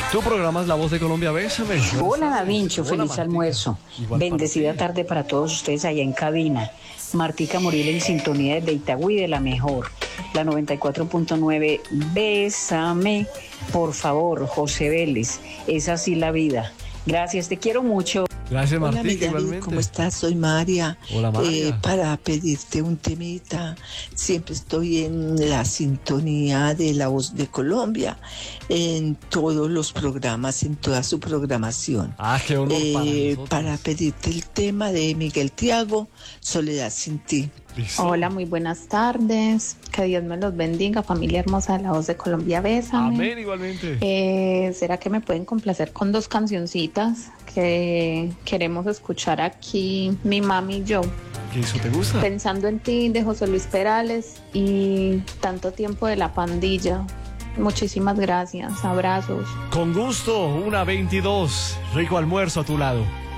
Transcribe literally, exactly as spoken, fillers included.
Tu programa es La Voz de Colombia, bésame. Hola, Davincho, Hola, feliz Martica. almuerzo. Igual para Bendecida ti. tarde para todos ustedes allá en cabina. Martica Muriel en sintonía desde Itagüí de la mejor. La noventa y cuatro punto nueve, bésame, por favor, José Vélez. Es así la vida. Gracias, te quiero mucho. Gracias, Hola, mi Martica, David, igualmente. ¿cómo estás? Soy María. Hola, María. Eh, para pedirte un temita. Siempre estoy en la sintonía de La Voz de Colombia, en todos los programas, en toda su programación. Ah, qué honor para Eh, nosotros. para pedirte el tema de Miguel Tiago, Soledad sin ti. Listo. Hola, muy buenas tardes. Que Dios me los bendiga, familia hermosa de La Voz de Colombia, bésame. Amén, igualmente. Eh, ¿Será que me pueden complacer con dos cancioncitas que queremos escuchar aquí, mi mami y yo? ¿Qué eso te gusta? Pensando en ti, de José Luis Perales, y Tanto tiempo, de La Pandilla. Muchísimas gracias, abrazos. Con gusto, una veintidós. Rico almuerzo a tu lado.